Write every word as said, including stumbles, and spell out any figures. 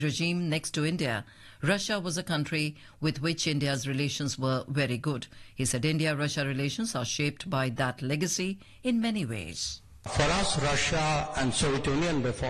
regime next to India, Russia was a country with which India's relations were very good. He said India-Russia relations are shaped by that legacy in many ways. For us, Russia and Soviet Union before